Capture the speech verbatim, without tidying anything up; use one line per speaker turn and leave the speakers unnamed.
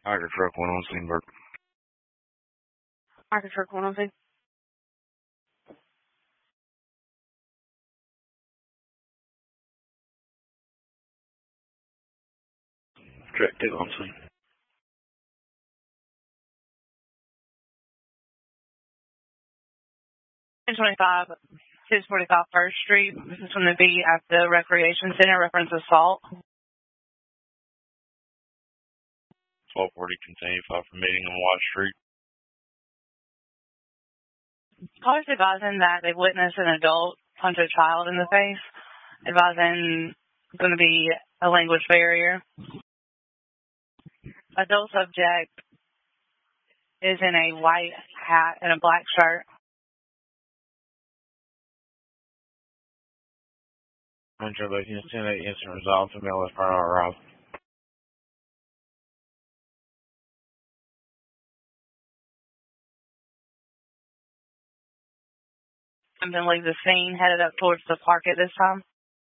Tiger truck one on Steenberg.
Tiger truck one on Steenberg.
Track two on scene.
ten twenty-five, six forty-five First Street. This is going to be at the Recreation Center, reference assault.
twelve forty, continue file for meeting on Watt Street.
Callers advising that they witnessed an adult punch a child in the face. Advising it's going to be a language barrier. Adult subject is in a white hat and a black shirt.
Metro Bacon ten eight incident resolved. Female is part of our route.
I'm going to leave the scene, headed up towards the park at this time.